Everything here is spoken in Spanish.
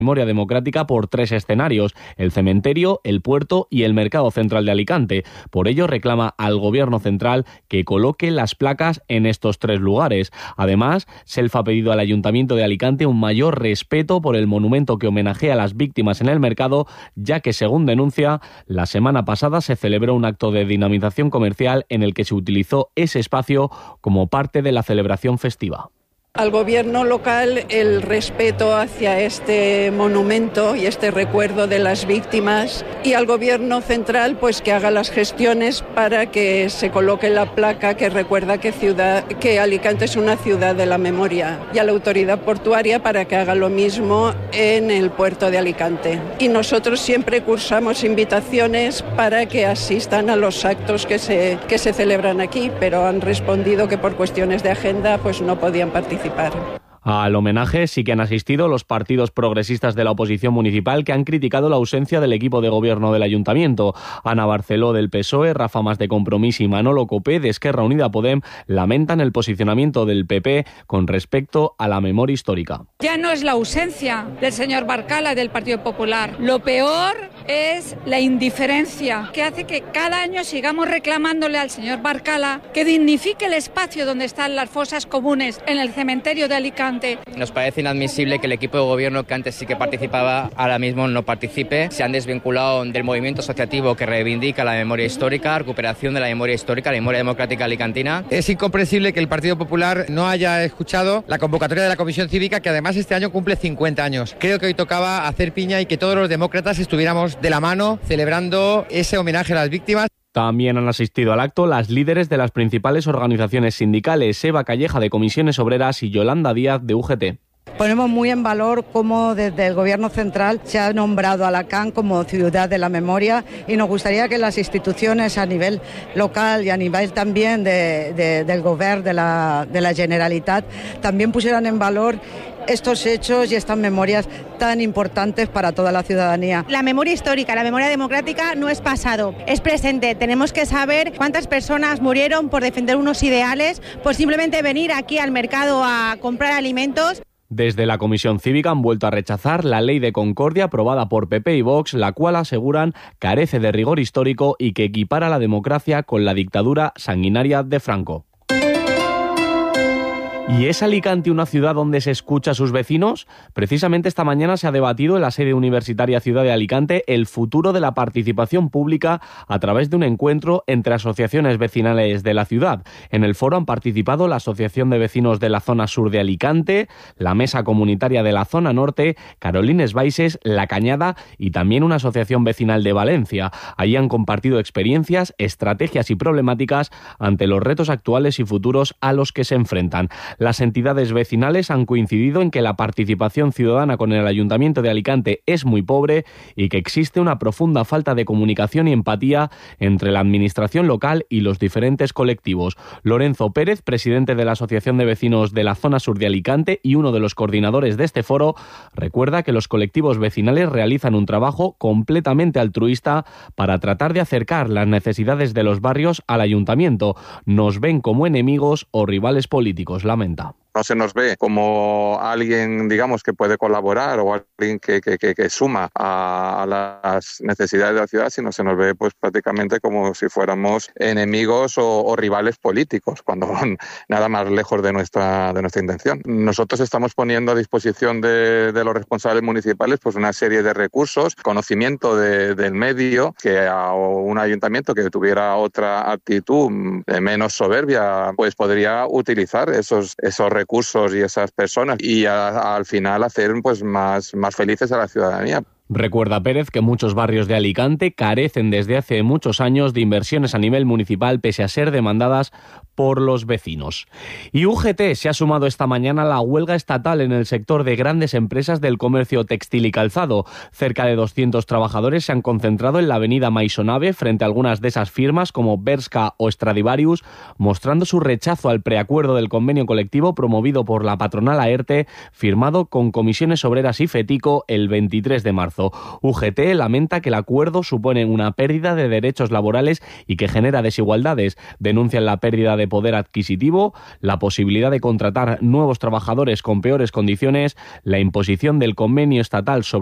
memoria democrática por 3 escenarios: el cementerio, el puerto y el mercado central de Alicante. Por ello reclama al gobierno central que coloque las placas en estos 3 lugares. Además, Self ha pedido al Ayuntamiento de Alicante un mayor respeto por el monumento que homenajea a las víctimas en el mercado, ya que, según denuncia, la semana pasada se celebró un acto de dinamización comercial en el que se utilizó ese espacio como parte de la celebración festiva. Al gobierno local el respeto hacia este monumento y este recuerdo de las víctimas, y al gobierno central pues que haga las gestiones para que se coloque la placa que recuerda que Alicante es una ciudad de la memoria, y a la autoridad portuaria para que haga lo mismo en el puerto de Alicante. Y nosotros siempre cursamos invitaciones para que asistan a los actos que se celebran aquí, pero han respondido que por cuestiones de agenda pues no podían participar. Al homenaje sí que han asistido los partidos progresistas de la oposición municipal, que han criticado la ausencia del equipo de gobierno del ayuntamiento. Ana Barceló del PSOE, Rafa Mas de Compromís y Manolo Copé de Esquerra Unida Podem lamentan el posicionamiento del PP con respecto a la memoria histórica. Ya no es la ausencia del señor Barcala del Partido Popular. Lo peor es la indiferencia que hace que cada año sigamos reclamándole al señor Barcala que dignifique el espacio donde están las fosas comunes en el cementerio de Alicante. Nos parece inadmisible que el equipo de gobierno, que antes sí que participaba, ahora mismo no participe. Se han desvinculado del movimiento asociativo que reivindica la memoria histórica, recuperación de la memoria histórica, la memoria democrática alicantina. Es incomprensible que el Partido Popular no haya escuchado la convocatoria de la Comisión Cívica, que además este año cumple 50 años. Creo que hoy tocaba hacer piña y que todos los demócratas estuviéramos de la mano celebrando ese homenaje a las víctimas. También han asistido al acto las líderes de las principales organizaciones sindicales, Eva Calleja de Comisiones Obreras y Yolanda Díaz de UGT. Ponemos muy en valor cómo desde el Gobierno central se ha nombrado a Alacant como ciudad de la memoria, y nos gustaría que las instituciones a nivel local y a nivel también del Govern de la Generalitat también pusieran en valor estos hechos y estas memorias tan importantes para toda la ciudadanía. La memoria histórica, la memoria democrática no es pasado, es presente. Tenemos que saber cuántas personas murieron por defender unos ideales, por simplemente venir aquí al mercado a comprar alimentos. Desde la Comisión Cívica han vuelto a rechazar la Ley de Concordia aprobada por PP y Vox, la cual aseguran carece de rigor histórico y que equipara la democracia con la dictadura sanguinaria de Franco. ¿Y es Alicante una ciudad donde se escucha a sus vecinos? Precisamente esta mañana se ha debatido en la sede universitaria Ciudad de Alicante el futuro de la participación pública a través de un encuentro entre asociaciones vecinales de la ciudad. En el foro han participado la Asociación de Vecinos de la Zona Sur de Alicante, la Mesa Comunitaria de la Zona Norte, Carolines Baixes, La Cañada y también una asociación vecinal de Valencia. Allí han compartido experiencias, estrategias y problemáticas ante los retos actuales y futuros a los que se enfrentan. Las entidades vecinales han coincidido en que la participación ciudadana con el Ayuntamiento de Alicante es muy pobre y que existe una profunda falta de comunicación y empatía entre la administración local y los diferentes colectivos. Lorenzo Pérez, presidente de la Asociación de Vecinos de la Zona Sur de Alicante y uno de los coordinadores de este foro, recuerda que los colectivos vecinales realizan un trabajo completamente altruista para tratar de acercar las necesidades de los barrios al Ayuntamiento. Nos ven como enemigos o rivales políticos, lamenta. No se nos ve como alguien, digamos, que puede colaborar o alguien que suma a las necesidades de la ciudad, sino se nos ve pues prácticamente como si fuéramos enemigos o rivales políticos, cuando nada más lejos de nuestra intención. Nosotros estamos poniendo a disposición de los responsables municipales pues una serie de recursos, conocimiento del medio, que a un ayuntamiento que tuviera otra actitud menos soberbia pues podría utilizar esos recursos y esas personas y al final hacer pues más felices a la ciudadanía. Recuerda Pérez que muchos barrios de Alicante carecen desde hace muchos años de inversiones a nivel municipal pese a ser demandadas por los vecinos. Y UGT se ha sumado esta mañana a la huelga estatal en el sector de grandes empresas del comercio textil y calzado. Cerca de 200 trabajadores se han concentrado en la avenida Maisonave frente a algunas de esas firmas como Bershka o Stradivarius, mostrando su rechazo al preacuerdo del convenio colectivo promovido por la patronal AERTE, firmado con Comisiones Obreras y FETICO el 23 de marzo. plazo. UGT lamenta que el acuerdo supone una pérdida de derechos laborales y que genera desigualdades. Denuncian la pérdida de poder adquisitivo, la posibilidad de contratar nuevos trabajadores con peores condiciones, la imposición del convenio estatal sobre